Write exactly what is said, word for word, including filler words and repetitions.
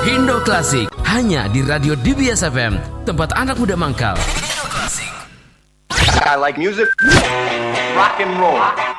Indo Klasik hanya di Radio D B S F M, tempat anak muda mangkal. I like music, rock and roll.